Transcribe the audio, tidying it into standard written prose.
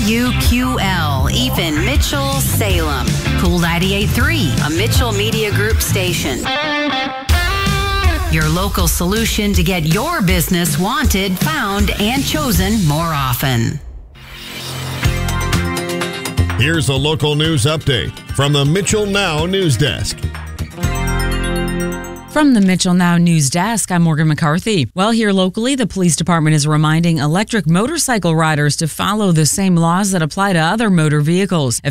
WQL, even Mitchell, Salem. Cool 98.3, a Mitchell Media Group station. Your local solution to get your business wanted, found, and chosen more often. Here's a local news update from the Mitchell Now News Desk. From the Mitchell Now News Desk, I'm Morgan McCarthy. Well, here locally, the police department is reminding electric motorcycle riders to follow the same laws that apply to other motor vehicles.